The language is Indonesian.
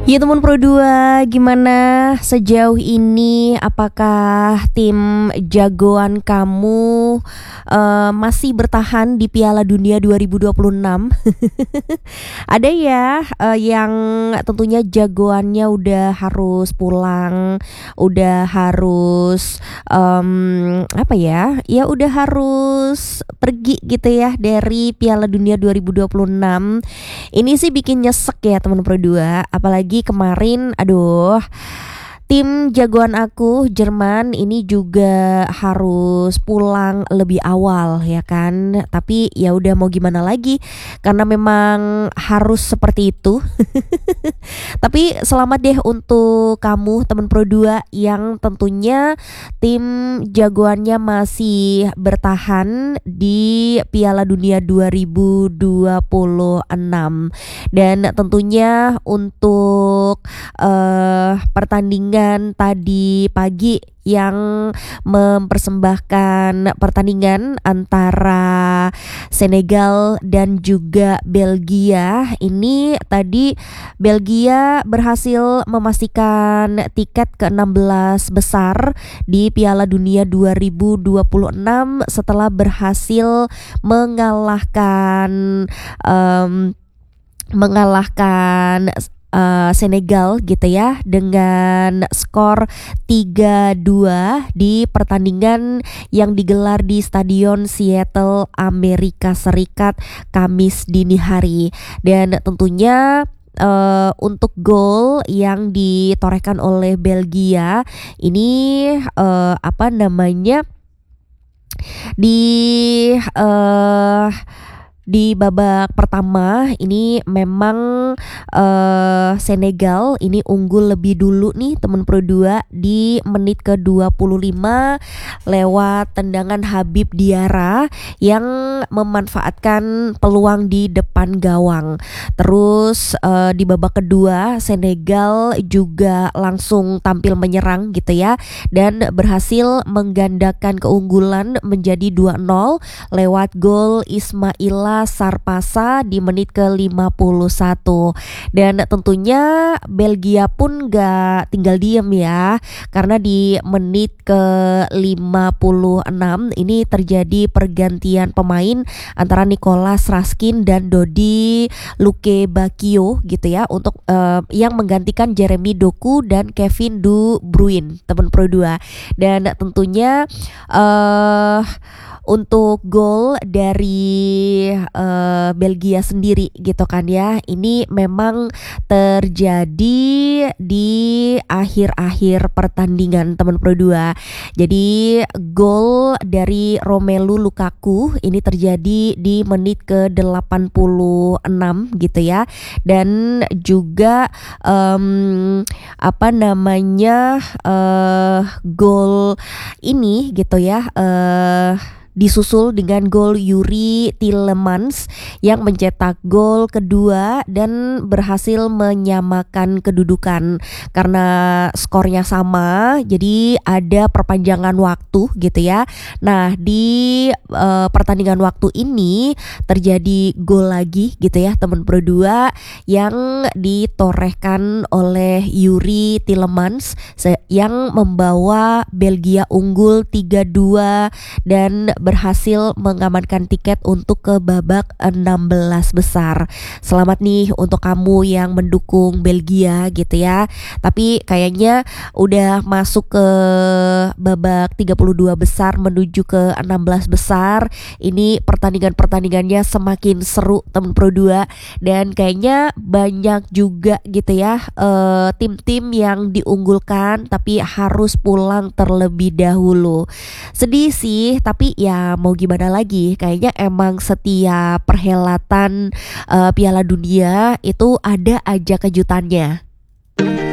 Ya teman Pro 2, gimana sejauh ini? Apakah tim jagoan kamu masih bertahan di Piala Dunia 2026? Ada ya yang tentunya jagoannya udah harus pulang, udah harus apa ya? Ya udah harus pergi gitu ya dari Piala Dunia 2026. Ini sih bikin nyesek ya teman Pro 2, apalagi kemarin tim jagoan aku Jerman ini juga harus pulang lebih awal ya kan. Tapi ya udah mau gimana lagi, karena memang harus seperti itu. Tapi selamat deh untuk kamu teman Pro 2 yang tentunya tim jagoannya masih bertahan di Piala Dunia 2026. Dan tentunya untuk pertandingan tadi pagi yang mempersembahkan pertandingan antara Senegal dan juga Belgia. Ini tadi Belgia berhasil memastikan tiket ke-16 besar di Piala Dunia 2026 setelah berhasil mengalahkan Senegal gitu ya dengan skor 3-2 di pertandingan yang digelar di Stadion Seattle, Amerika Serikat Kamis dini hari. Dan tentunya untuk gol yang ditorehkan oleh Belgia ini di babak pertama ini memang Senegal ini unggul lebih dulu nih teman Pro 2 di menit ke-25 lewat tendangan Habib Diarra yang memanfaatkan peluang di depan gawang. Terus di babak kedua Senegal juga langsung tampil menyerang gitu ya, dan berhasil menggandakan keunggulan menjadi 2-0 lewat gol Ismaila Sarpassa di menit ke-51. Dan tentunya Belgia pun gak tinggal diem ya, karena di menit ke-56 ini terjadi pergantian pemain antara Nicolas Raskin dan Dodi Lukebakio gitu ya, untuk yang menggantikan Jeremy Doku dan Kevin De Bruyne teman Pro 2. Dan tentunya untuk gol dari Belgia sendiri gitu kan ya, ini memang terjadi di akhir-akhir pertandingan teman Pro 2. Jadi gol dari Romelu Lukaku ini terjadi di menit ke-86 gitu ya. Dan juga gol ini gitu ya disusul dengan gol Yuri Tielemans yang mencetak gol kedua dan berhasil menyamakan kedudukan. Karena skornya sama, jadi ada perpanjangan waktu gitu ya. Nah di pertandingan waktu ini terjadi gol lagi gitu ya teman Pro 2 yang ditorehkan oleh Yuri Tielemans yang membawa Belgia unggul 3-2 dan berhasil mengamankan tiket untuk ke babak 16 besar. Selamat nih untuk kamu yang mendukung Belgia gitu ya. Tapi kayaknya udah masuk ke babak 32 besar menuju ke 16 besar. Ini pertandingannya semakin seru teman Pro 2, dan kayaknya banyak juga gitu ya tim-tim yang diunggulkan tapi harus pulang terlebih dahulu. Sedih sih, tapi ya mau gimana lagi, kayaknya emang setiap perhelatan Piala Dunia itu ada aja kejutannya.